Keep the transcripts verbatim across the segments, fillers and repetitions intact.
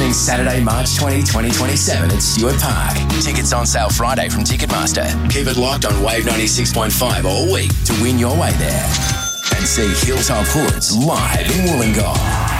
Happening Saturday, March twentieth, twenty twenty-seven at Stuart Park. Tickets on sale Friday from Ticketmaster. Keep it locked on Wave ninety-six point five all week to win your way there. And see Hilltop Hoods live in Wollongong.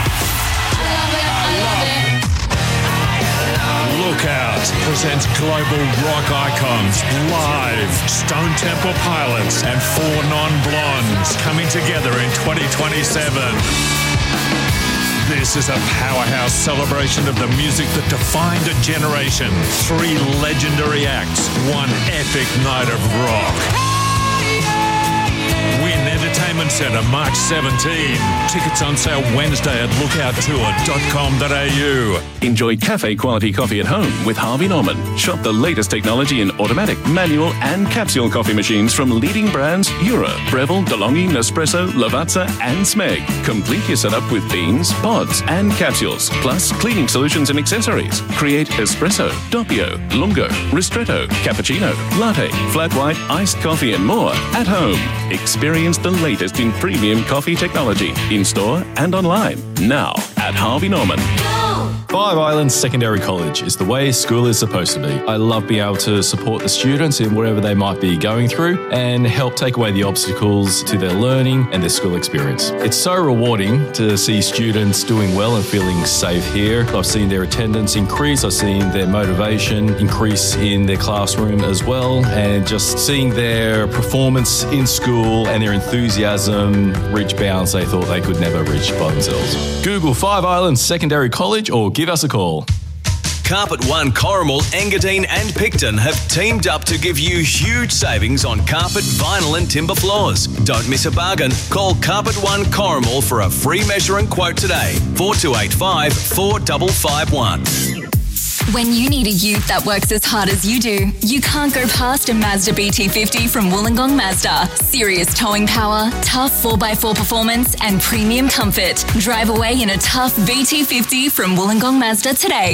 Lookout presents global rock icons live. Stone Temple Pilots and Four Non-Blondes coming together in twenty twenty-seven. This is a powerhouse celebration of the music that defined a generation. Three legendary acts, one epic night of rock. Win Entertainment Centre, March seventeenth. Tickets on sale Wednesday at lookout tour dot com dot a u. Enjoy cafe-quality coffee at home with Harvey Norman. Shop the latest technology in automatic, manual and capsule coffee machines from leading brands Jura, Breville, DeLonghi, Nespresso, Lavazza and Smeg. Complete your setup with beans, pods and capsules, plus cleaning solutions and accessories. Create espresso, doppio, lungo, ristretto, cappuccino, latte, flat white, iced coffee and more at home. Experience the latest in premium coffee technology in-store and online. Now at Harvey Norman. Five Islands Secondary College is the way school is supposed to be. I love being able to support the students in whatever they might be going through and help take away the obstacles to their learning and their school experience. It's so rewarding to see students doing well and feeling safe here. I've seen their attendance increase. I've seen their motivation increase in their classroom as well, and just seeing their performance in school and their enthusiasm reach bounds they thought they could never reach by themselves. Google Five Islands Secondary College or give us a call. Carpet One Corrimal, Engadine and Picton have teamed up to give you huge savings on carpet, vinyl and timber floors. Don't miss a bargain. Call Carpet One Corrimal for a free measure and quote today. four two eight five, four five five one. When you need a ute that works as hard as you do, you can't go past a Mazda B T fifty from Wollongong Mazda. Serious towing power, tough four by four performance and premium comfort. Drive away in a tough B T fifty from Wollongong Mazda today.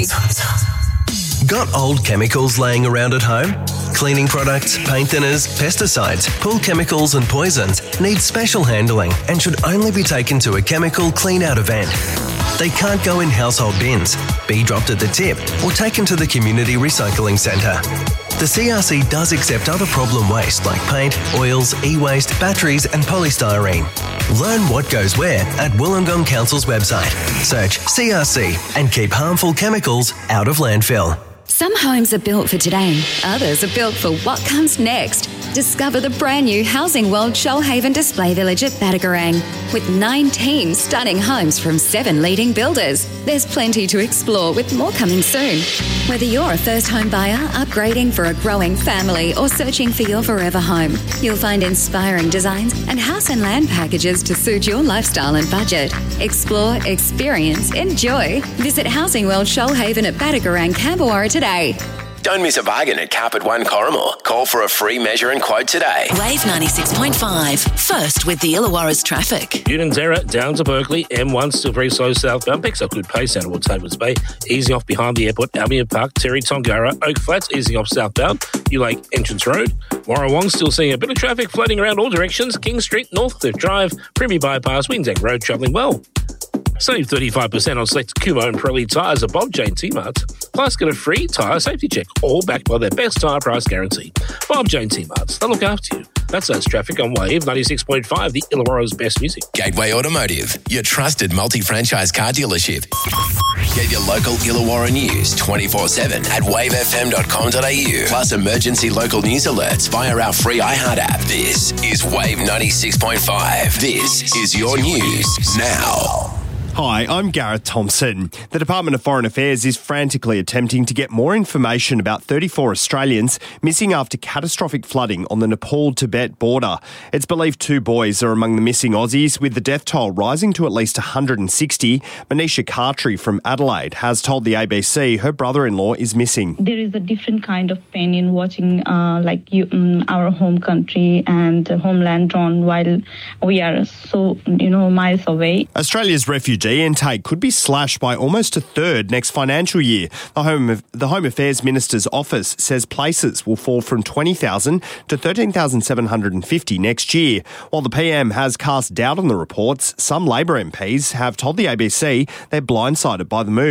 Got old chemicals laying around at home? Cleaning products, paint thinners, pesticides, pool chemicals and poisons need special handling and should only be taken to a chemical clean-out event. They can't go in household bins, be dropped at the tip or taken to the community recycling centre. The C R C does accept other problem waste like paint, oils, e-waste, batteries and polystyrene. Learn what goes where at Wollongong Council's website. Search C R C and keep harmful chemicals out of landfill. Some homes are built for today, others are built for what comes next. Discover the brand new Housing World Shoalhaven Display Village at Badagarang. With nineteen stunning homes from seven leading builders. There's plenty to explore with more coming soon. Whether you're a first home buyer, upgrading for a growing family or searching for your forever home, you'll find inspiring designs and house and land packages to suit your lifestyle and budget. Explore, experience, enjoy. Visit Housing World Shoalhaven at Badagarang, Camberwara today. Don't miss a bargain at Carpet One Corrimal. Call for a free measure and quote today. Wave ninety-six point five. First with the Illawarra's traffic. Union's Error, down to Berkeley. M one still very slow southbound. Picks up good pace out towards Hayward's Bay. Easing off behind the airport. Albion Park, Terry Tongara. Oak Flats easing off southbound. Ulake Entrance Road. Warrawong still seeing a bit of traffic flooding around all directions. King Street, Northcliffe Drive. Primmy Bypass, Windsec Road travelling well. Save thirty-five percent on select Kumo and Pirelli tyres at Bob Jane T-Marts. Plus get a free tyre safety check, all backed by their best tyre price guarantee. Bob Jane T-Marts, they'll look after you. That's us traffic on Wave ninety-six point five, the Illawarra's best music. Gateway Automotive, your trusted multi-franchise car dealership. Get your local Illawarra news twenty-four seven at wave f m dot com dot a u. Plus emergency local news alerts via our free iHeart app. This is Wave ninety-six point five. This is your news now. Hi, I'm Gareth Thompson. The Department of Foreign Affairs is frantically attempting to get more information about thirty-four Australians missing after catastrophic flooding on the Nepal-Tibet border. It's believed two boys are among the missing Aussies, with the death toll rising to at least one hundred sixty. Manisha Khatri from Adelaide has told the A B C her brother-in-law is missing. There is a different kind of pain in watching uh, like you, um, our home country and uh, homeland drawn while we are so, you know, miles away. Australia's refugee intake could be slashed by almost a third next financial year. The Home, the Home Affairs Minister's office says places will fall from twenty thousand to thirteen thousand seven hundred fifty next year. While the P M has cast doubt on the reports, some Labor M Ps have told the A B C they're blindsided by the move.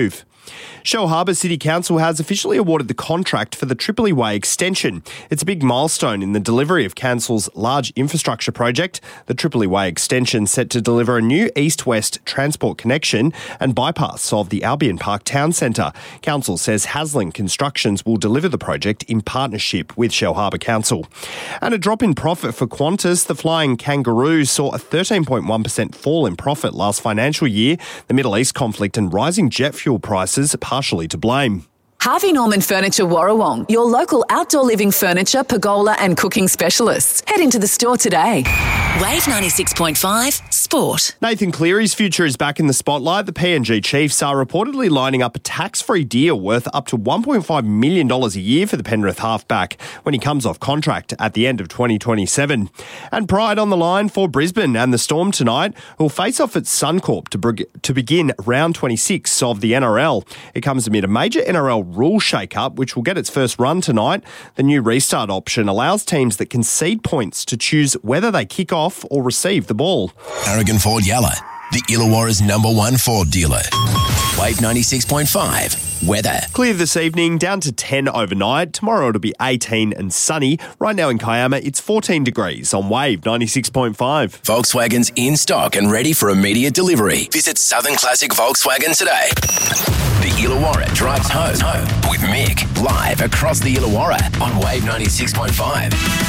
Shell Harbour City Council has officially awarded the contract for the Tripoli Way extension. It's a big milestone in the delivery of Council's large infrastructure project. The Tripoli Way extension set to deliver a new east-west transport connection and bypass of the Albion Park Town Centre. Council says Hasling Constructions will deliver the project in partnership with Shell Harbour Council. And a drop in profit for Qantas. The Flying Kangaroo saw a thirteen point one percent fall in profit last financial year. The Middle East conflict and rising jet fuel prices partially to blame. Harvey Norman Furniture Warrawong, your local outdoor living furniture, pergola and cooking specialists. Head into the store today. Wave ninety-six point five Sport. Nathan Cleary's future is back in the spotlight. The P N G Chiefs are reportedly lining up a tax-free deal worth up to one point five million dollars a year for the Penrith halfback when he comes off contract at the end of twenty twenty-seven. And pride on the line for Brisbane and the Storm tonight, who will face off at Suncorp to, beg- to begin round twenty-six of the N R L. It comes amid a major N R L rule shake-up, which will get its first run tonight. The new restart option allows teams that concede points to choose whether they kick off or receive the ball. Aragon Ford Yalla, the Illawarra's number one Ford dealer. Wave ninety-six point five. Weather. Clear this evening, down to ten overnight. Tomorrow it'll be eighteen and sunny. Right now in Kiama, it's fourteen degrees on Wave ninety-six point five. Volkswagen's in stock and ready for immediate delivery. Visit Southern Classic Volkswagen today. The Illawarra drives home, home with Mick, live across the Illawarra on Wave ninety-six point five.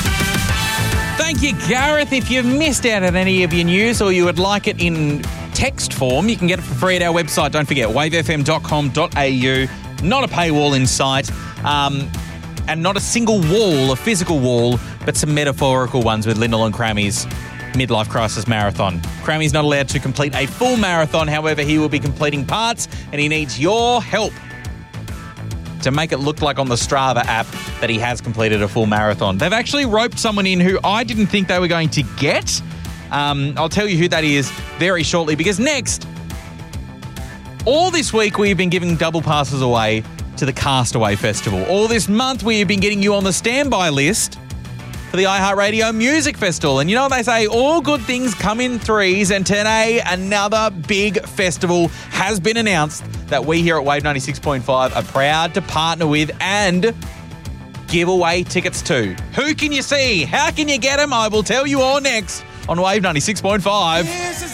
Thank you, Gareth. If you've missed out on any of your news or you would like it in text form, you can get it for free at our website. Don't forget, wave f m dot com dot a u. Not a paywall in sight, um, and not a single wall, a physical wall, but some metaphorical ones with Lyndall and Crammy's Midlife Crisis Marathon. Crammy's not allowed to complete a full marathon, however, he will be completing parts, and he needs your help to make it look like on the Strava app that he has completed a full marathon. They've actually roped someone in who I didn't think they were going to get. Um, I'll tell you who that is very shortly, because next, all this week we've been giving double passes away to the Castaway Festival. All this month we've been getting you on the standby list for the iHeartRadio Music Festival. And you know what they say, all good things come in threes, and today another big festival has been announced that we here at Wave ninety-six point five are proud to partner with and give away tickets to. Who can you see? How can you get them? I will tell you all next on Wave ninety-six point five.